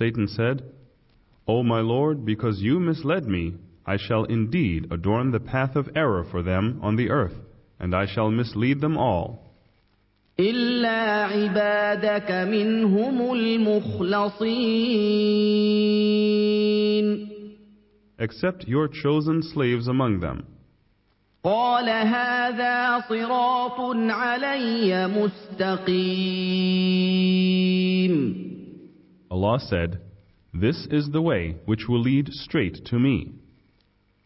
Satan said, O my Lord, because you misled me, I shall indeed adorn the path of error for them on the earth, and I shall mislead them all. إلا عبادك منهم المخلصين Except your chosen slaves among them. قال هذا صراط علي مستقيم Allah said, This is the way which will lead straight to me.